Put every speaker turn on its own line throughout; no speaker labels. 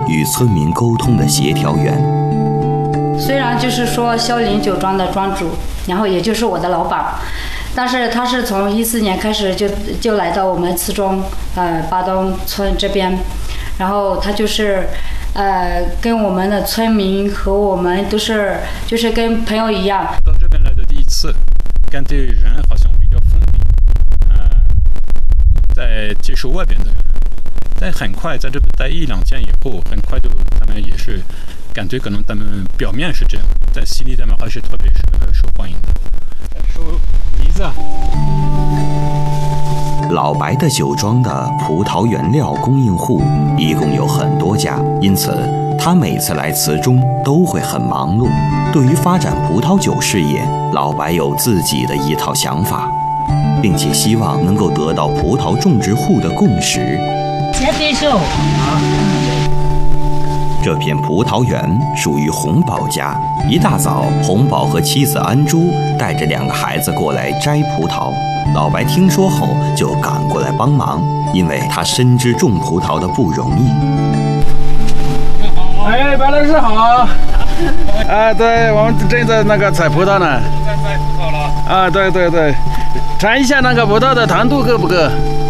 与村民沟通的协调员。
虽然就是说萧林酒庄的庄主，然后也就是我的老板，但是他是从14年开始就来到我们慈中巴东村这边，然后他就是跟我们的村民和我们都是就是跟朋友一样。
到这边来的第一次，感觉人好像比较封闭，在接受外边的人，但很快在这边待1-2天以后，很快就他们也是感觉可能他们表面是这样，在心里他们还是特别受欢迎的。收梨子。
老白的酒庄的葡萄原料供应户一共有很多家，因此他每次来慈中都会很忙碌。对于发展葡萄酒事业，老白有自己的一套想法，并且希望能够得到葡萄种植户的共识。这片葡萄园属于洪宝家。一大早，洪宝和妻子安珠带着2个孩子过来摘葡萄。老白听说后就赶过来帮忙，因为他深知种葡萄的不容易。
哎，白老师好！对，我们正在那个采葡萄呢。在摘葡萄了。对，尝一下那个葡萄的糖度够不够？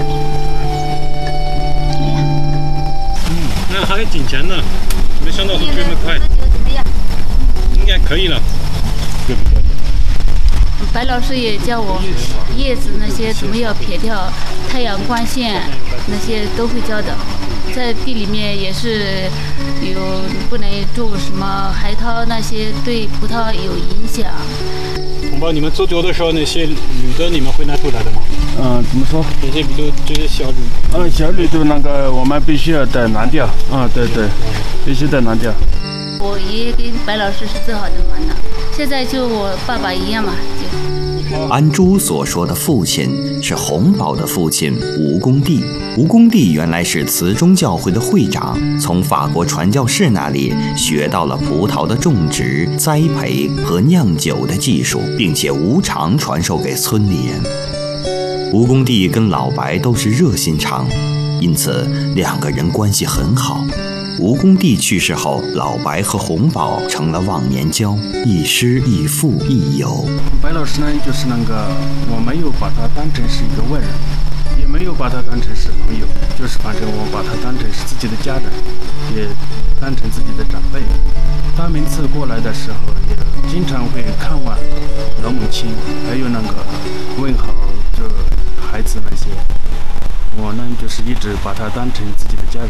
那还挺甜的，没想到会这么快。应该可以了。对不对？
白老师也教我叶子那些怎么样撇掉，太阳光线那些都会教的。在地里面也是有不能种什么海涛，那些对葡萄有影响。
洪宝，你们做酒的时候那些铝的你们会拿出来的吗？
怎么说？
那些比如这些小铝。
小铝的那个我们必须要得拿掉。对，必须得拿掉。
我爷爷跟白老师是最好的忙的，现在就我爸爸一样嘛。
安珠所说的父亲是洪宝的父亲吴公弟。吴公弟原来是慈中教会的会长，从法国传教士那里学到了葡萄的种植、栽培和酿酒的技术，并且无偿传授给村里人。吴公弟跟老白都是热心肠，因此2个人关系很好。吴公弟去世后，老白和洪宝成了忘年交，亦师亦父亦友。
白老师呢，就是那个我没有把他当成是一个外人，也没有把他当成是朋友，就是反正我把他当成是自己的家人，也当成自己的长辈。他每次过来的时候，也经常会看望老母亲，还有那个问好就孩子那些。我呢，就是一直把他当成自己的家人。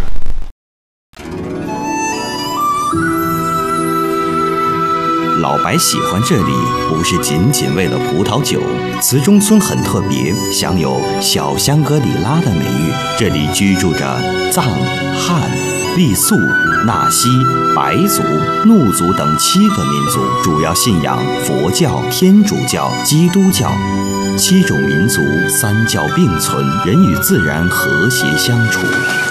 老白喜欢这里，不是仅仅为了葡萄酒。慈中村很特别，享有小香格里拉的美誉。这里居住着藏、汉、傈僳、纳西、白族、怒族等7个民族，主要信仰佛教、天主教、基督教。7种民族3教并存，人与自然和谐相处。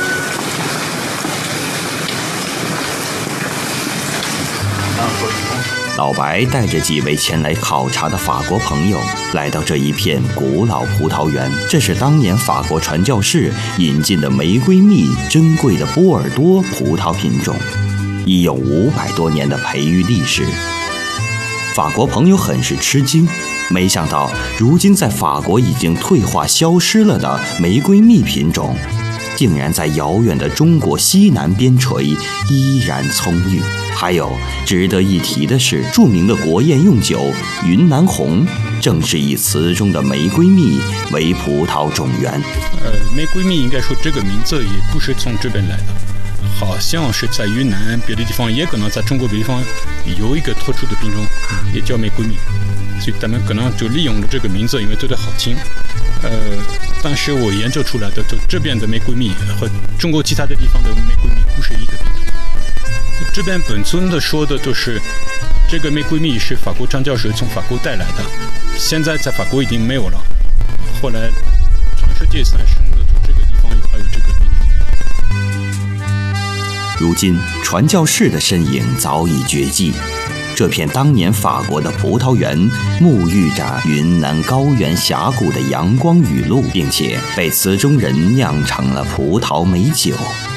老白带着几位前来考察的法国朋友来到这一片古老葡萄园，这是当年法国传教士引进的玫瑰蜜珍贵的波尔多葡萄品种，已有500多年的培育历史。法国朋友很是吃惊，没想到如今在法国已经退化消失了的玫瑰蜜品种，竟然在遥远的中国西南边陲依然葱郁。还有值得一提的是，著名的国宴用酒云南红正是以慈中的玫瑰蜜为葡萄种源。
玫瑰蜜应该说这个名字也不是从这边来的，好像是在云南别的地方，也可能在中国别的地方有一个特殊的品种也叫玫瑰蜜，所以他们可能就利用了这个名字，因为觉得好听。但是我研究出来的，就这边的玫瑰蜜和中国其他的地方的玫瑰蜜不是一个品种。这边本村的说的都是这个玫瑰蜜是法国传教士从法国带来的，现在在法国已经没有了，后来全世界3省的这个地方还有这个品种。
如今传教士的身影早已绝迹，这片当年法国的葡萄园沐浴着云南高原峡谷的阳光雨露，并且被慈中人酿成了葡萄美酒。